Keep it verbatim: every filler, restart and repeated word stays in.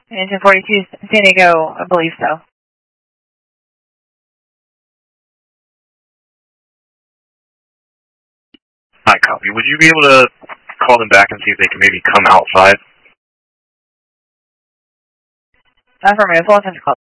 Engine forty-two, San Diego, I believe so. Hi, copy. Would you be able to call them back and see if they can maybe come outside? Affirmative, full attention call.